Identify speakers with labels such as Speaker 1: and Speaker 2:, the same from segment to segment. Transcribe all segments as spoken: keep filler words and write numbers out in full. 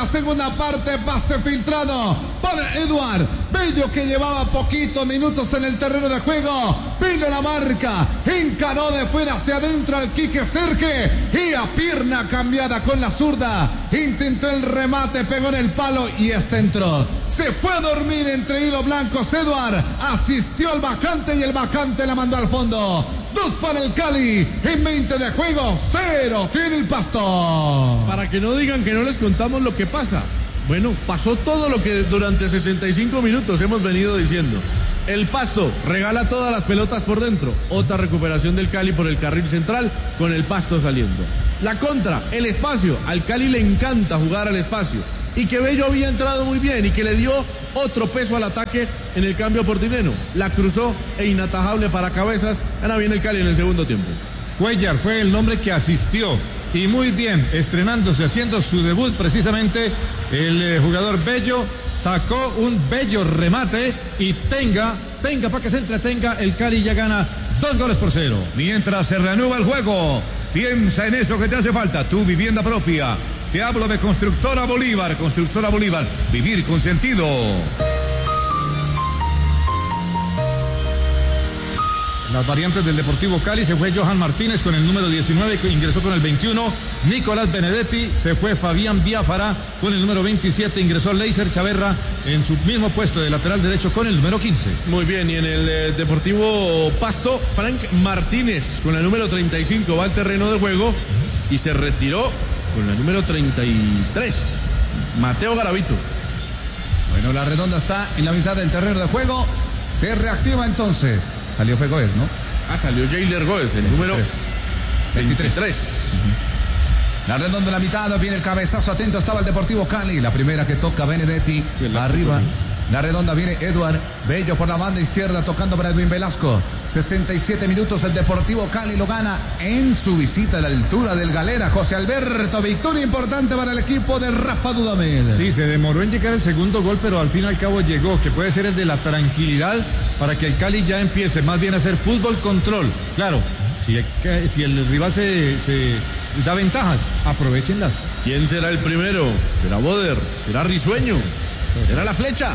Speaker 1: la segunda parte, pase filtrado por Eduard Bello, que llevaba poquitos minutos en el terreno de juego. Vino la marca, encaró de fuera hacia adentro al Quique Serge y a pierna cambiada con la zurda intentó el remate, pegó en el palo y este entró. Se fue a dormir entre hilo blancos Eduard, asistió al vacante y el vacante la mandó al fondo. Dos para el Cali, en veinte de juego, cero tiene el Pasto.
Speaker 2: Para que no digan que no les contamos lo que pasa. Bueno, pasó todo lo que durante sesenta y cinco minutos hemos venido diciendo. El Pasto regala todas las pelotas por dentro. Otra recuperación del Cali por el carril central, con el Pasto saliendo. La contra, el espacio. Al Cali le encanta jugar al espacio. Y que Bello había entrado muy bien y que le dio otro peso al ataque en el cambio por Dineno. La cruzó e inatajable para Cabezas. Gana bien el Cali en el segundo tiempo.
Speaker 3: Cuellar fue el nombre que asistió. Y muy bien, estrenándose, haciendo su debut precisamente, el eh, jugador Bello sacó un bello remate y tenga, tenga para que se entretenga, el Cali ya gana dos goles por cero.
Speaker 4: Mientras se reanuda el juego, piensa en eso que te hace falta, tu vivienda propia. Te hablo de Constructora Bolívar, Constructora Bolívar, vivir con sentido.
Speaker 3: Las variantes del Deportivo Cali: se fue Johan Martínez con el número diecinueve, que ingresó con el veintiuno, Nicolás Benedetti, se fue Fabián Biafara con el número veintisiete, ingresó Leiser Chaverra en su mismo puesto de lateral derecho con el número quince.
Speaker 2: Muy bien, y en el eh, Deportivo Pasto, Frank Martínez con el número treinta y cinco va al terreno de juego y se retiró con el número treinta y tres, Mateo Garavito.
Speaker 1: Bueno, la redonda está en la mitad del terreno de juego, se reactiva entonces. Salió fue Goes, ¿no?
Speaker 2: Ah, salió Jailer Goes, el número veintitrés.
Speaker 1: Uh-huh. La redonda en la mitad, viene el cabezazo, atento estaba el Deportivo Cali. La primera que toca Benedetti, sí, arriba. La redonda viene Eduard Bello por la banda izquierda, tocando para Edwin Velasco. sesenta y siete minutos, el Deportivo Cali lo gana en su visita a la altura del Galera. José Alberto, victoria importante para el equipo de Rafa Dudamel.
Speaker 3: Sí, se demoró en llegar el segundo gol, pero al fin y al cabo llegó, que puede ser el de la tranquilidad para que el Cali ya empiece más bien a hacer fútbol control. Claro, si el, si el rival se, se da ventajas, aprovechenlas.
Speaker 2: ¿Quién será el primero? ¿Será Boder? ¿Será Risueño? ¿Será la Flecha?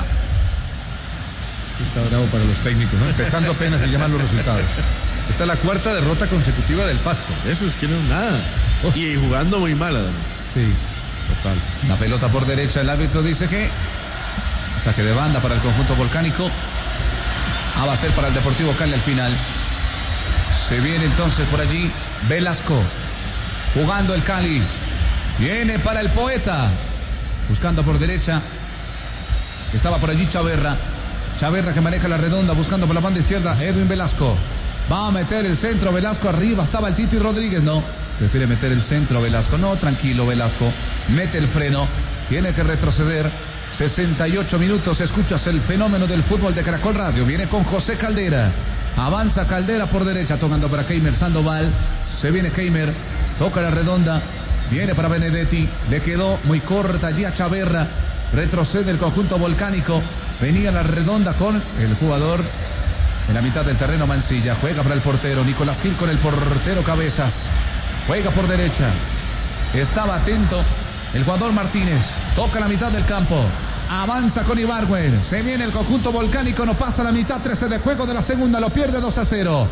Speaker 3: Está bravo para los técnicos, ¿no? Empezando apenas se llaman los resultados. Esta es la cuarta derrota consecutiva del Pasto.
Speaker 2: Eso es que no es nada. Oh. Y jugando muy mal, además.
Speaker 3: Sí, total.
Speaker 1: La pelota por derecha, el árbitro dice que saque de banda para el conjunto volcánico. Ah, va a ser para el Deportivo Cali al final. Se viene entonces por allí Velasco, jugando el Cali. Viene para el Poeta, buscando por derecha. Estaba por allí Chaverra. Chaverra que maneja la redonda, buscando por la banda izquierda Edwin Velasco. Va a meter el centro Velasco, arriba estaba el Titi Rodríguez, no. Prefiere meter el centro Velasco, no, tranquilo Velasco. Mete el freno, tiene que retroceder. sesenta y ocho minutos, escuchas el fenómeno del fútbol de Caracol Radio. Viene con José Caldera. Avanza Caldera por derecha, tocando para Keimer Sandoval. Se viene Keimer, toca la redonda. Viene para Benedetti, le quedó muy corta allí a Chaverra. Retrocede el conjunto volcánico. Venía la redonda con el jugador en la mitad del terreno, Mancilla. Juega para el portero, Nicolás Gil con el portero Cabezas. Juega por derecha. Estaba atento el jugador Martínez. Toca la mitad del campo. Avanza con Ibargüen. Se viene el conjunto volcánico, no pasa la mitad, trece de juego de la segunda, lo pierde dos a cero.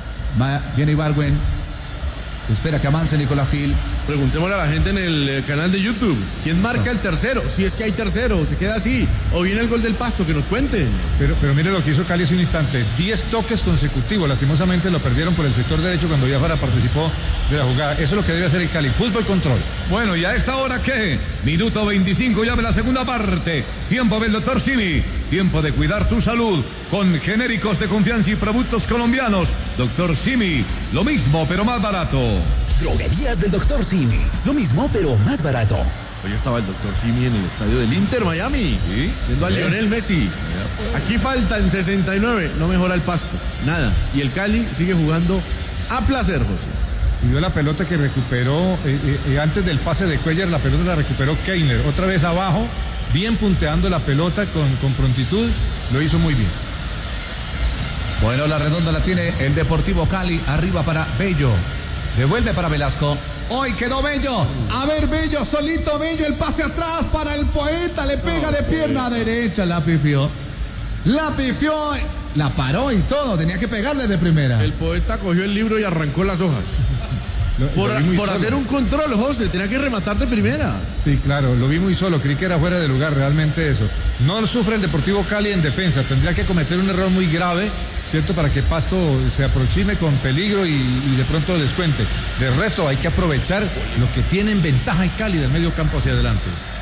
Speaker 1: Viene Ibargüen. Espera que avance Nicolás Gil.
Speaker 2: Preguntémosle a la gente en el canal de YouTube, ¿quién marca el tercero? Si es que hay tercero, se queda así, o viene el gol del Pasto, que nos cuenten.
Speaker 3: Pero, pero mire lo que hizo Cali hace un instante, diez toques consecutivos, lastimosamente lo perdieron por el sector derecho cuando Biafara participó de la jugada. Eso es lo que debe hacer el Cali, fútbol control.
Speaker 4: Bueno, ¿y a esta hora qué? Minuto veinticinco, ya de la segunda parte. Tiempo del doctor Simi, tiempo de cuidar tu salud con genéricos de confianza y productos colombianos. doctor Simi, lo mismo pero más barato.
Speaker 5: Droguerías del doctor Simi, lo mismo pero más barato.
Speaker 2: Hoy estaba el doctor Simi en el estadio del Inter Miami, ¿sí? Viendo a Lionel Messi. Aquí faltan sesenta y nueve, no mejora el Pasto, nada. Y el Cali sigue jugando a placer, José.
Speaker 3: Y vio la pelota que recuperó eh, eh, antes del pase de Cuellar, la pelota la recuperó Keiner, otra vez abajo, bien punteando la pelota con, con prontitud, lo hizo muy bien.
Speaker 1: Bueno, la redonda la tiene el Deportivo Cali, arriba para Bello. Devuelve para Velasco. Hoy quedó Bello. A ver, Bello, solito Bello. El pase atrás para el poeta. Le pega de pierna derecha. La pifió. La pifió. La paró y todo. Tenía que pegarle de primera.
Speaker 2: El poeta cogió el libro y arrancó las hojas. Lo, por
Speaker 3: lo
Speaker 2: por hacer un control, José, tenía que rematar de primera.
Speaker 3: Sí, claro, lo vi muy solo, creí que era fuera de lugar realmente eso. No sufre el Deportivo Cali en defensa, tendría que cometer un error muy grave, ¿cierto? Para que Pasto se aproxime con peligro y, y de pronto descuente. De resto hay que aprovechar lo que tiene en ventaja el Cali del medio campo hacia adelante.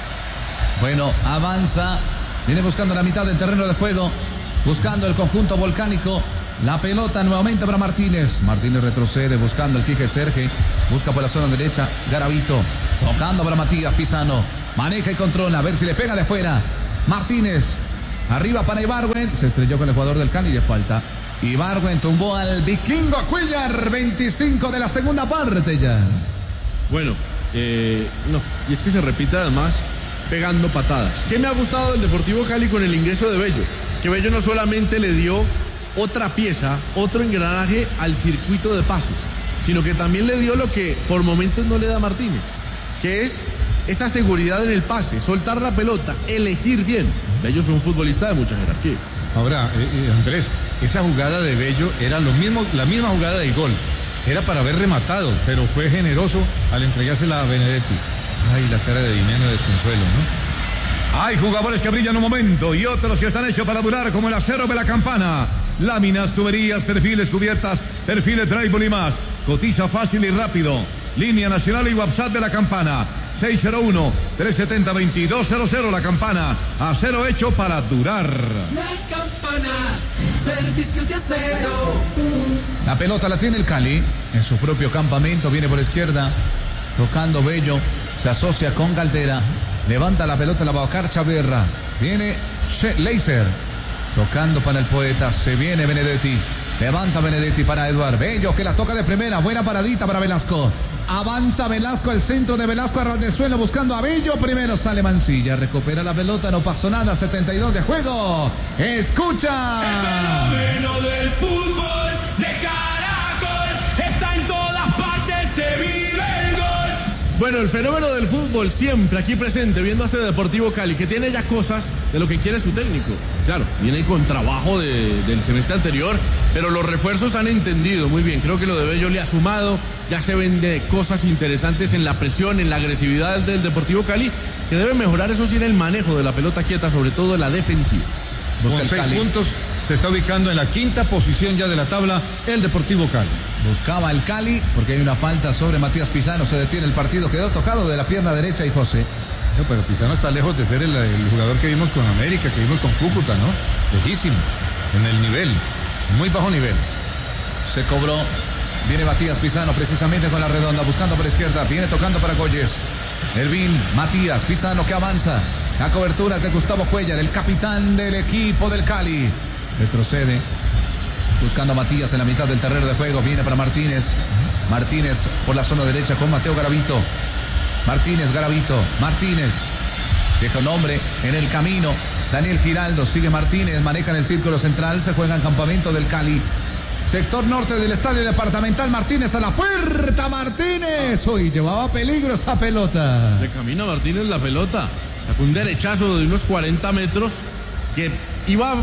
Speaker 1: Bueno, avanza, viene buscando la mitad del terreno de juego, buscando el conjunto volcánico. La pelota nuevamente para Martínez. Martínez retrocede buscando el Quique Serge. Busca por la zona derecha. Garavito. Tocando para Matías Pisano. Maneja y controla. A ver si le pega de fuera. Martínez. Arriba para Ibargüen. Se estrelló con el jugador del Cali de falta. Ibargüen tumbó al vikingo Cuellar. veinticinco de la segunda parte ya.
Speaker 2: Bueno, eh, no. Y es que se repite además pegando patadas. ¿Qué me ha gustado del Deportivo Cali con el ingreso de Bello? Que Bello no solamente le dio otra pieza, otro engranaje al circuito de pases, sino que también le dio lo que por momentos no le da Martínez, que es esa seguridad en el pase, soltar la pelota, elegir bien. Bello es un futbolista de mucha jerarquía.
Speaker 3: Ahora, eh, eh, Andrés, esa jugada de Bello era lo mismo, la misma jugada del gol. Era para haber rematado, pero fue generoso al entregársela a Benedetti. Ay, la cara de Dineno de desconsuelo, ¿no?
Speaker 4: Hay jugadores que brillan un momento y otros que están hechos para durar, como el acero de la campana. Láminas, tuberías, perfiles, cubiertas, perfiles drywall y más. Cotiza fácil y rápido. Línea nacional y WhatsApp de la campana. seis cero uno, tres siete cero, dos dos cero cero. La campana. Acero hecho para durar.
Speaker 5: La campana. Servicios de acero.
Speaker 1: La pelota la tiene el Cali. En su propio campamento. Viene por izquierda. Tocando Bello. Se asocia con Caldera. Levanta la pelota, la va a buscar Chaverra. Viene Leiser. Tocando para el poeta. Se viene Benedetti. Levanta Benedetti para Eduard Bello, que la toca de primera. Buena paradita para Velasco. Avanza Velasco, el centro de Velasco a ras de suelo buscando a Bello. Primero sale Mancilla. Recupera la pelota. No pasó nada. setenta y dos de juego. Escucha.
Speaker 6: El fenómeno del fútbol de Caracol está en todas partes. Se vive el gol.
Speaker 2: Bueno, el fenómeno del fútbol siempre aquí presente, viendo a este Deportivo Cali, que tiene ya cosas de lo que quiere su técnico. Claro, viene con trabajo de, del semestre anterior, pero los refuerzos han entendido muy bien. Creo que lo de Bello le ha sumado, ya se ven de cosas interesantes en la presión, en la agresividad del Deportivo Cali, que debe mejorar, eso sí, en el manejo de la pelota quieta, sobre todo en la defensiva.
Speaker 3: Con seis Cali. puntos se está ubicando en la quinta posición ya de la tabla el Deportivo Cali.
Speaker 1: Buscaba el Cali porque hay una falta sobre Matías Pisano. Se detiene el partido, quedó tocado de la pierna derecha y José.
Speaker 3: No, pero Pisano está lejos de ser el, el jugador que vimos con América, que vimos con Cúcuta, ¿no? Lejísimo, en el nivel, muy bajo nivel.
Speaker 1: Se cobró, viene Matías Pisano precisamente con la redonda, buscando por izquierda, viene tocando para Goyes. Elvin, Matías Pisano que avanza. La cobertura es de Gustavo Cuellar, el capitán del equipo del Cali. Retrocede, buscando a Matías en la mitad del terreno de juego. Viene para Martínez. Martínez por la zona derecha con Mateo Garavito. Martínez, Garavito, Martínez. Deja un hombre en el camino. Daniel Giraldo, sigue Martínez, maneja en el círculo central. Se juega en campamento del Cali. Sector norte del estadio departamental. Martínez a la puerta. Martínez. Uy, llevaba peligro esa pelota.
Speaker 2: Le camina Martínez la pelota. Sacó un derechazo de unos cuarenta metros que iba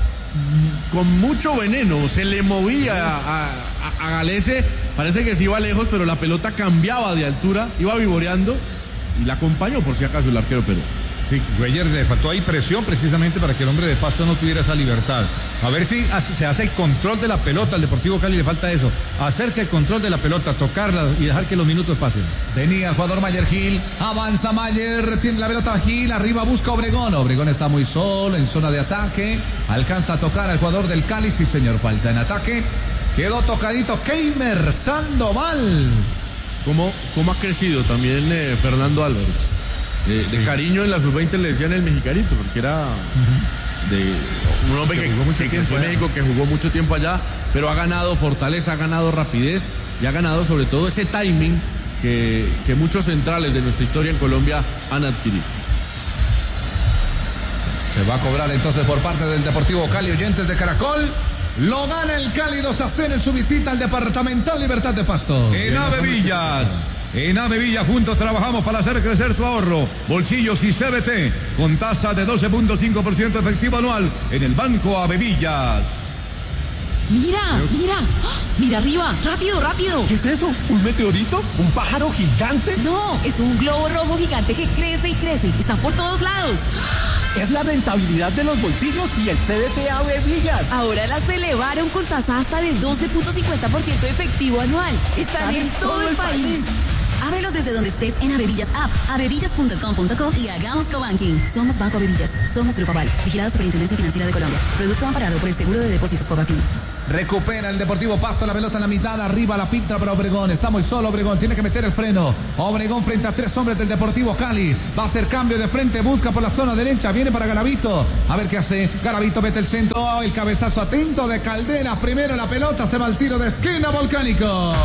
Speaker 2: con mucho veneno. Se le movía a, a, a Galese. Parece que se iba lejos, pero la pelota cambiaba de altura. Iba vivoreando y la acompañó por si acaso el arquero Perú.
Speaker 3: Sí, Cuellar le faltó ahí presión precisamente para que el hombre de Pasto no tuviera esa libertad. A ver si hace, se hace el control de la pelota. Al Deportivo Cali le falta eso. Hacerse el control de la pelota, tocarla y dejar que los minutos pasen.
Speaker 1: Venía el jugador Mayer Gil. Avanza Mayer. Tiene la pelota Gil. Arriba busca Obregón. Obregón está muy solo en zona de ataque. Alcanza a tocar al jugador del Cali. Sí, señor. Falta en ataque. Quedó tocadito Keimer Sandoval.
Speaker 2: ¿Cómo, cómo ha crecido también eh, Fernando Álvarez? De, de sí. Cariño en la sub veinte le decían el mexicanito, porque era uh-huh. de un hombre que, que, jugó mucho que, que fue en México, que jugó mucho tiempo allá, pero ha ganado fortaleza, ha ganado rapidez y ha ganado sobre todo ese timing que, que muchos centrales de nuestra historia en Colombia han adquirido.
Speaker 1: Se va a cobrar entonces por parte del Deportivo Cali, oyentes de Caracol. Lo gana el Cali dos a cero en su visita al Departamental Libertad de Pasto.
Speaker 4: En Ave Villas. En Ave Villas juntos trabajamos para hacer crecer tu ahorro. Bolsillos y C B T con tasa de doce punto cinco por ciento efectivo anual en el Banco Ave Villas.
Speaker 7: Mira, mira, mira arriba, rápido, rápido.
Speaker 5: ¿Qué es eso? ¿Un meteorito? ¿Un pájaro gigante?
Speaker 7: No, es un globo rojo gigante que crece y crece. Están por todos lados.
Speaker 5: Es la rentabilidad de los bolsillos y el C D T Ave Villas.
Speaker 7: Ahora las elevaron con tasa hasta del doce punto cincuenta por ciento efectivo anual. Están en todo el país. Ábrelos desde donde estés en Avevillas App, avevillas punto com punto co y hagamos cobanking. Somos Banco Avevillas, somos Grupo Aval, vigilado Superintendencia Financiera de Colombia. Producto amparado por el Seguro de Depósitos Fogafín.
Speaker 1: Recupera el Deportivo Pasto la pelota en la mitad, arriba la pinta para Obregón. Está muy solo Obregón, tiene que meter el freno. Obregón frente a tres hombres del Deportivo Cali. Va a hacer cambio de frente, busca por la zona derecha, viene para Garavito. A ver qué hace. Garavito mete el centro, el cabezazo atento de Caldera. Primero la pelota, se va al tiro de esquina Volcánico.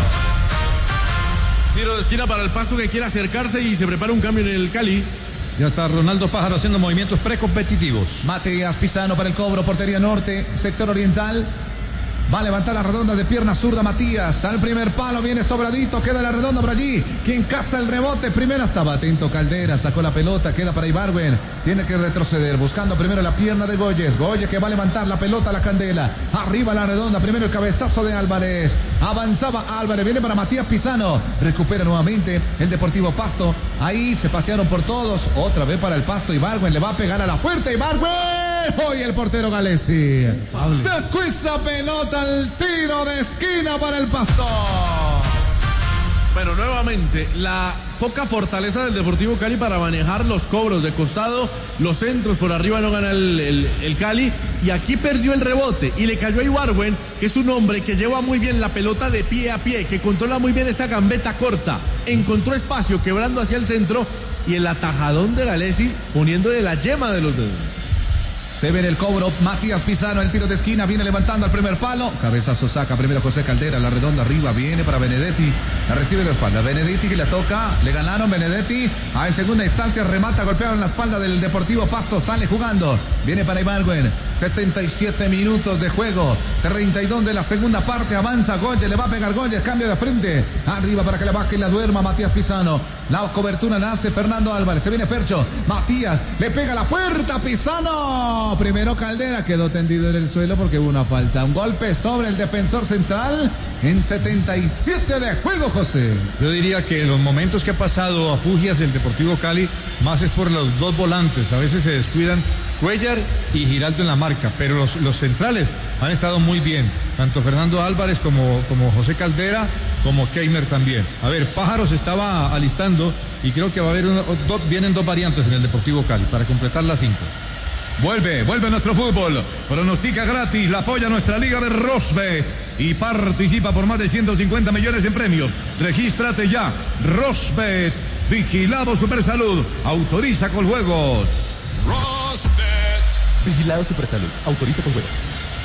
Speaker 2: Tiro de esquina para el Pasto que quiere acercarse y se prepara un cambio en el Cali.
Speaker 3: Ya está Ronaldo Pájaro haciendo movimientos precompetitivos.
Speaker 1: Matías Pisano para el cobro, portería norte, sector oriental. Va a levantar la redonda de pierna zurda Matías. Al primer palo viene sobradito. Queda la redonda por allí. Quien caza el rebote. Primera estaba atento Caldera. Sacó la pelota. Queda para Ibargüen. Tiene que retroceder. Buscando primero la pierna de Goyes. Goyes que va a levantar la pelota a la candela. Arriba la redonda. Primero el cabezazo de Álvarez. Avanzaba Álvarez. Viene para Matías Pisano. Recupera nuevamente el Deportivo Pasto. Ahí se pasearon por todos. Otra vez para el Pasto. Ibargüen le va a pegar a la puerta. Ibargüen. Hoy el portero Galesi. Sacó esa pelota al tiro de esquina para el Pasto.
Speaker 2: Bueno, nuevamente, la poca fortaleza del Deportivo Cali para manejar los cobros de costado, los centros por arriba no gana el, el, el Cali, y aquí perdió el rebote y le cayó a Ibargüen, que es un hombre que lleva muy bien la pelota de pie a pie, que controla muy bien esa gambeta corta, encontró espacio quebrando hacia el centro y el atajadón de Galesi poniéndole la yema de los dedos.
Speaker 1: Se ve en el cobro, Matías Pisano, el tiro de esquina, viene levantando al primer palo. Cabezazo saca primero José Caldera, la redonda arriba, viene para Benedetti. La recibe de espalda, Benedetti que le toca, le ganaron Benedetti. Ah, en segunda instancia remata, golpearon la espalda del Deportivo Pasto, sale jugando. Viene para Ibargüen, setenta y siete minutos de juego, treinta y dos de la segunda parte, avanza Goyes, le va a pegar Goyes, cambio de frente. Arriba para que la baje y la duerma Matías Pisano. La cobertura la hace Fernando Álvarez, se viene Fercho, Matías, le pega a la puerta, Pisano. Primero Caldera quedó tendido en el suelo porque hubo una falta. Un golpe sobre el defensor central en setenta y siete de juego, José.
Speaker 3: Yo diría que los momentos que ha pasado a Fugias el Deportivo Cali, más es por los dos volantes. A veces se descuidan Cuellar y Giraldo en la marca, pero los, los centrales han estado muy bien. Tanto Fernando Álvarez como, como José Caldera, como Keimer también. A ver, Pájaro se estaba alistando y creo que va a haber una, do, vienen dos variantes en el Deportivo Cali para completar las cinco.
Speaker 4: Vuelve, vuelve nuestro fútbol. Pronostica gratis, la apoya nuestra liga de Rosbet y participa por más de ciento cincuenta millones en premios. Regístrate ya. Rosbet, vigilado Supersalud, autoriza con juegos.
Speaker 5: Rosbet. Vigilado Supersalud, autoriza con juegos.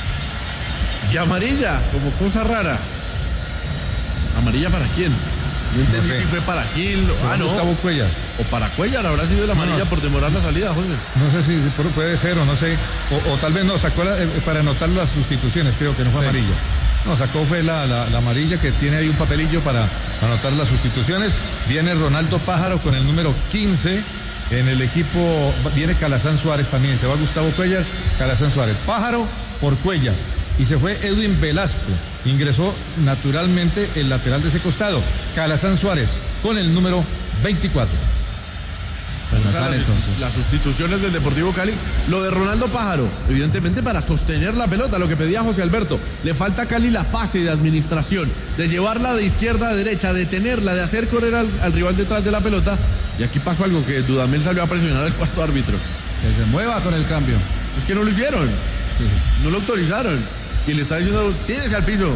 Speaker 2: Y amarilla, como cosa rara. ¿Amarilla para quién? No entendí no sé. si fue para Gil o
Speaker 3: ah, no. Gustavo Cuellar.
Speaker 2: O para Cuellar, habrá sido la amarilla no, no. por demorar la salida, José.
Speaker 3: No sé si puede ser o no sé. O, o tal vez no, sacó la, eh, para anotar las sustituciones, creo que no fue sí. amarilla. No, sacó fue la, la, la amarilla que tiene ahí un papelillo para anotar las sustituciones. Viene Ronaldo Pájaro con el número quince. En el equipo viene Calazán Suárez también. Se va Gustavo Cuellar, Calazán Suárez. Pájaro por Cuellar. Y se fue Edwin Velasco. Ingresó naturalmente el lateral de ese costado, Calazán Suárez, con el número veinticuatro.
Speaker 2: Bueno, o sea, las, las sustituciones del Deportivo Cali. Lo de Ronaldo Pájaro, evidentemente para sostener la pelota, lo que pedía José Alberto. Le falta a Cali la fase de administración, de llevarla de izquierda a derecha, de tenerla, de hacer correr al, al rival detrás de la pelota. Y aquí pasó algo que Dudamel salió a presionar al cuarto árbitro.
Speaker 1: Que se mueva con el cambio.
Speaker 2: Es que no lo hicieron. Sí. No lo autorizaron. Y le está diciendo, tírese al piso.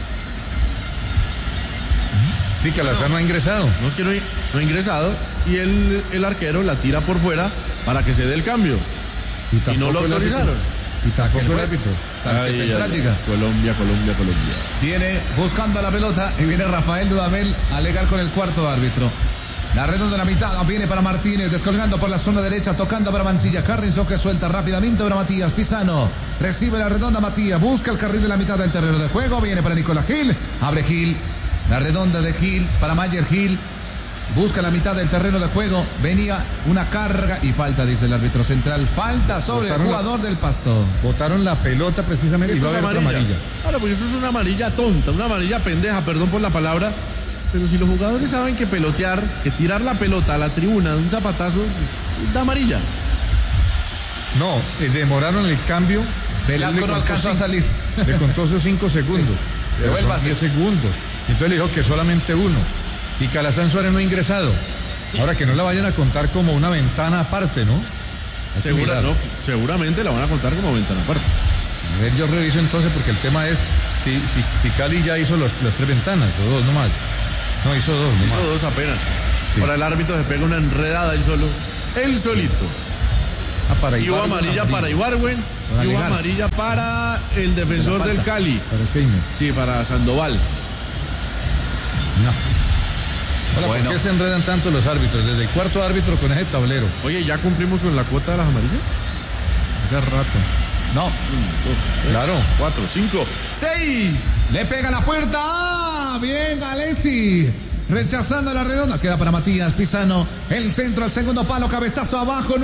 Speaker 3: Sí, Calazán no, no ha ingresado.
Speaker 2: No es que no, no ha ingresado. Y el, el arquero la tira por fuera para que se dé el cambio. Y, y no lo autorizaron.
Speaker 3: Y tampoco el árbitro.
Speaker 2: Ay, central, diga. Colombia, Colombia, Colombia.
Speaker 1: Viene buscando la pelota y viene Rafael Dudamel a alegar con el cuarto árbitro. La redonda de la mitad viene para Martínez, descolgando por la zona derecha, tocando para Mancilla. Harrison que suelta rápidamente para Matías Pisano. Recibe la redonda Matías, busca el carril de la mitad del terreno de juego. Viene para Nicolás Gil, abre Gil. La redonda de Gil para Mayer Gil. Busca la mitad del terreno de juego. Venía una carga y falta, dice el árbitro central. Falta sobre Botaron el jugador la, del Pasto.
Speaker 3: Botaron la pelota precisamente y va a haber otra amarilla.
Speaker 2: Ahora, pues eso es una amarilla tonta, una amarilla pendeja, perdón por la palabra. Pero si los jugadores saben que pelotear, que tirar la pelota a la tribuna de un zapatazo, pues, da amarilla.
Speaker 3: No, eh, demoraron el cambio.
Speaker 1: Velasco no alcanzó a salir.
Speaker 3: Le contó esos cinco segundos. Sí. Devuelva diez segundos. Entonces le dijo que solamente uno. Y Calazán Suárez no ha ingresado. Ahora que no la vayan a contar como una ventana aparte, ¿no?
Speaker 2: Segura, no, seguramente la van a contar como ventana aparte.
Speaker 3: A ver, yo reviso entonces porque el tema es si, si, si Cali ya hizo los, las tres ventanas o dos nomás. No, hizo dos nomás.
Speaker 2: Hizo dos apenas. Sí. Ahora el árbitro se pega una enredada él solo. Él solito.
Speaker 3: Ah, para
Speaker 2: y hubo amarilla para Ibargüen. Y hubo amarilla para el defensor del Cali.
Speaker 3: ¿Para Keimer?
Speaker 2: Sí, para Sandoval.
Speaker 3: No. Hola, bueno. ¿Por qué se enredan tanto los árbitros? Desde el cuarto árbitro con ese tablero.
Speaker 2: Oye, ¿ya cumplimos con la cuota de las amarillas?
Speaker 3: Hace rato.
Speaker 1: No.
Speaker 2: Un, dos, tres, claro. Cuatro, cinco, seis.
Speaker 1: Le pega la puerta. ¡Ah! Bien, Alessi. Rechazando la redonda. Queda para Matías Pisano. El centro al segundo palo. Cabezazo abajo.